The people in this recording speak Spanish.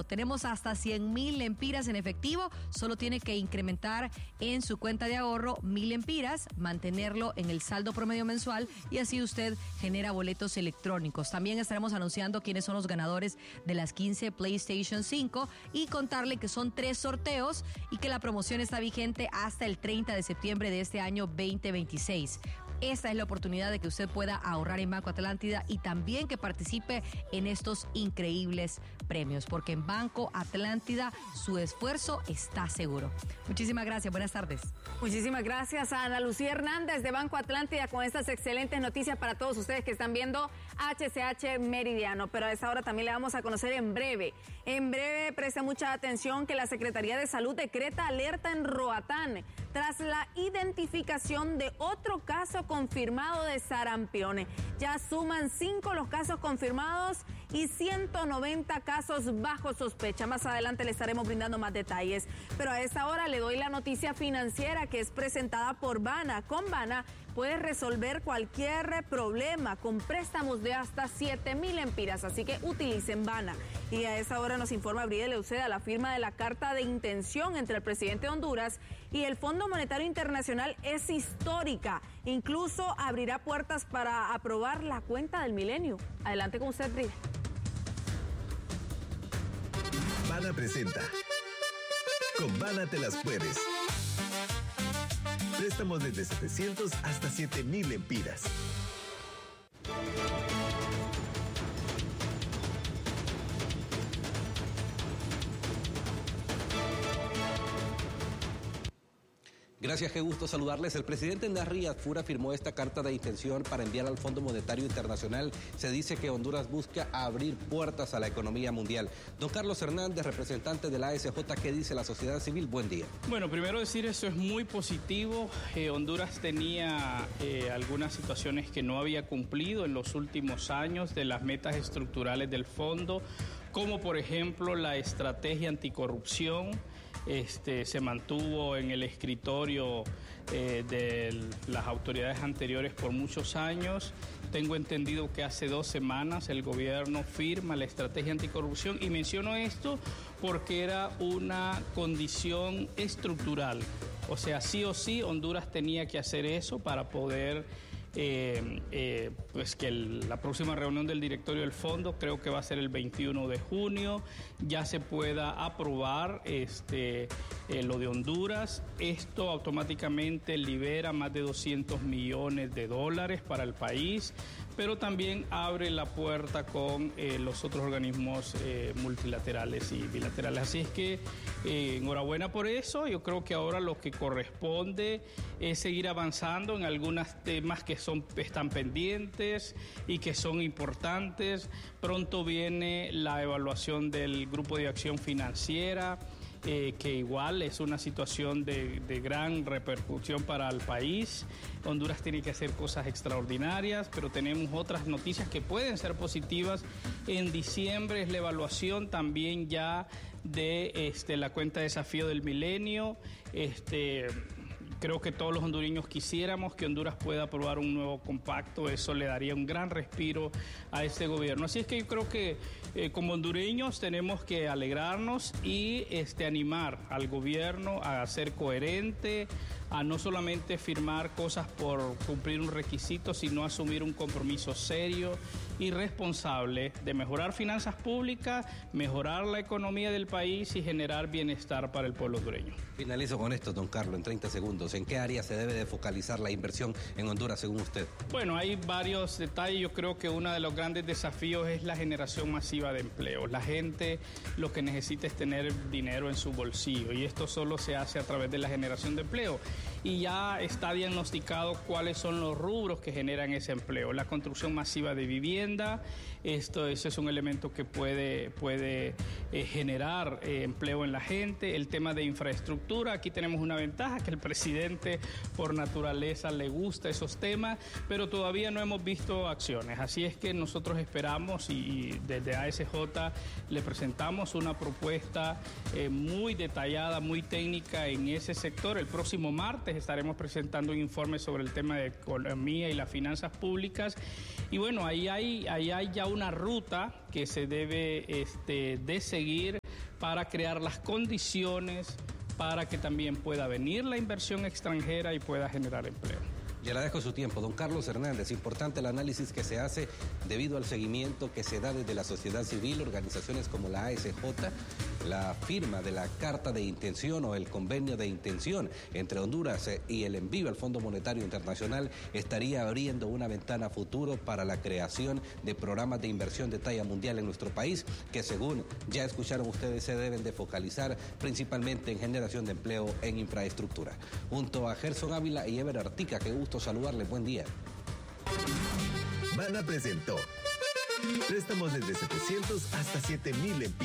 regalo. Tenemos hasta 100,000 lempiras en efectivo. Solo tiene que incrementar en su cuenta de ahorro 1,000 lempiras, mantenerlo en el saldo promedio mensual y así usted genera boletos electrónicos. También estaremos anunciando quiénes son los ganadores de las 15 PlayStation 5 y contarle que son 3 sorteos y que la promoción está vigente hasta el 30 de septiembre de este año 2026. Esta es la oportunidad de que usted pueda ahorrar en Banco Atlántida y también que participe en estos increíbles premios, porque en Banco Atlántida su esfuerzo está seguro. Muchísimas gracias, buenas tardes. Muchísimas gracias a Ana Lucía Hernández de Banco Atlántida con estas excelentes noticias para todos ustedes que están viendo HCH Meridiano. Pero a esta hora también le vamos a conocer en breve. En breve, preste mucha atención que la Secretaría de Salud decreta alerta en Roatán tras la identificación de otro caso confirmado de sarampión. Ya suman 5 los casos confirmados y 190 casos bajo sospecha. Más adelante le estaremos brindando más detalles. Pero a esta hora le doy la noticia financiera que es presentada por Bana. Con Bana puedes resolver cualquier problema con préstamos de hasta 7,000 lempiras. Así que utilicen Bana. Y a esta hora nos informa Brielle Uceda la firma de la carta de intención entre el presidente de Honduras y el Fondo Monetario Internacional es histórica. Incluso abrirá puertas para aprobar la cuenta del milenio. Adelante con usted, Brielle. Bana presenta. Con Bana te las puedes. Préstamos desde 700 hasta 7,000 lempiras. Gracias, qué gusto saludarles. El presidente Nasri Fura firmó esta carta de intención para enviar al Fondo Monetario Internacional. Se dice que Honduras busca abrir puertas a la economía mundial. Don Carlos Hernández, representante de la ASJ, ¿qué dice la sociedad civil? Buen día. Bueno, primero decir eso es muy positivo. Honduras tenía algunas situaciones que no había cumplido en los últimos años de las metas estructurales del fondo, como por ejemplo la estrategia anticorrupción. Se mantuvo en el escritorio de las autoridades anteriores por muchos años. Tengo entendido que hace 2 semanas el gobierno firma la estrategia anticorrupción y menciono esto porque era una condición estructural. O sea, sí o sí Honduras tenía que hacer eso para poder pues que la próxima reunión del directorio del fondo, creo que va a ser el 21 de junio, ya se pueda aprobar lo de Honduras. Esto automáticamente libera más de 200 millones de dólares para el país, pero también abre la puerta con los otros organismos multilaterales y bilaterales. Así es que enhorabuena por eso. Yo creo que ahora lo que corresponde es seguir avanzando en algunos temas que están pendientes y que son importantes. Pronto viene la evaluación del Grupo de Acción Financiera, que igual es una situación de gran repercusión para el país. Honduras tiene que hacer cosas extraordinarias, pero tenemos otras noticias que pueden ser positivas. En diciembre es la evaluación también ya de la cuenta de desafío del milenio. Creo que todos los hondureños quisiéramos que Honduras pueda aprobar un nuevo compacto. Eso le daría un gran respiro a este gobierno. Así es que yo creo que como hondureños tenemos que alegrarnos y animar al gobierno a ser coherente, a no solamente firmar cosas por cumplir un requisito, sino asumir un compromiso serio y responsable de mejorar finanzas públicas, mejorar la economía del país y generar bienestar para el pueblo hondureño. Finalizo con esto, don Carlos, en 30 segundos. ¿En qué área se debe de focalizar la inversión en Honduras, según usted? Bueno, hay varios detalles. Yo creo que uno de los grandes desafíos es la generación masiva de empleo. La gente lo que necesita es tener dinero en su bolsillo y esto solo se hace a través de la generación de empleo. Y ya está diagnosticado cuáles son los rubros que generan ese empleo. La construcción masiva de vivienda, ese es un elemento que puede generar empleo en la gente. El tema de infraestructura, aquí tenemos una ventaja, que el presidente por naturaleza le gusta esos temas, pero todavía no hemos visto acciones. Así es que nosotros esperamos y desde ASJ le presentamos una propuesta muy detallada, muy técnica en ese sector. El próximo martes estaremos presentando un informe sobre el tema de economía y las finanzas públicas. Y bueno, ahí hay ya una ruta que se debe de seguir para crear las condiciones para que también pueda venir la inversión extranjera y pueda generar empleo. Le agradezco su tiempo, don Carlos Hernández. Importante el análisis que se hace debido al seguimiento que se da desde la sociedad civil, organizaciones como la ASJ, la firma de la carta de intención o el convenio de intención entre Honduras y el envío al Fondo Monetario Internacional estaría abriendo una ventana futuro para la creación de programas de inversión de talla mundial en nuestro país, que según ya escucharon ustedes se deben de focalizar principalmente en generación de empleo en infraestructura. Junto a Gerson Ávila y Ever Artica, que gusto saludarles, buen día. Bana presentó préstamos desde 700 hasta 7,000 lempiras.